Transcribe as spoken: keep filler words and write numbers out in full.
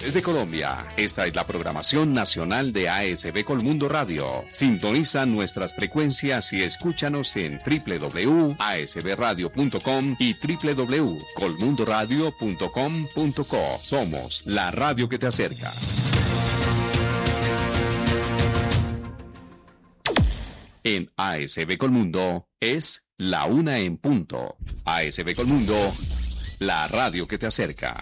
desde Colombia. Esta es la programación nacional de A S B Colmundo Radio. Sintoniza nuestras frecuencias y escúchanos en doble u doble u doble u punto a s b radio punto com y doble u doble u doble u punto colmundo radio punto com punto co. Somos la radio que te acerca. En A S B Colmundo es la una en punto. A S B Colmundo, la radio que te acerca.